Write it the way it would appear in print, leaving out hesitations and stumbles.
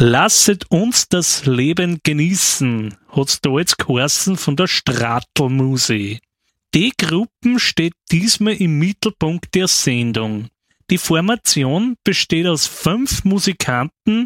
Lasset uns das Leben genießen, hat's da jetzt geheißen von der Stratl-Musi. Die Gruppe steht diesmal im Mittelpunkt der Sendung. Die Formation besteht aus 5 Musikanten,